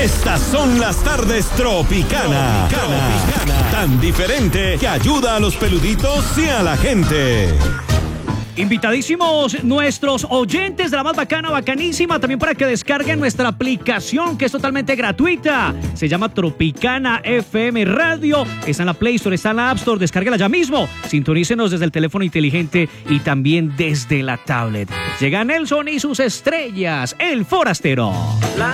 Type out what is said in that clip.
Estas son las tardes Tropicana. Tan diferente que ayuda a los peluditos y a la gente. Invitadísimos nuestros oyentes de la más bacana, bacanísima, también para que descarguen nuestra aplicación que es totalmente gratuita. Se llama Tropicana FM Radio. Está en la Play Store, está en la App Store. Descárguela ya mismo. Sintonícenos desde el teléfono inteligente y también desde la tablet. Llega Nelson y sus estrellas, El Forastero. La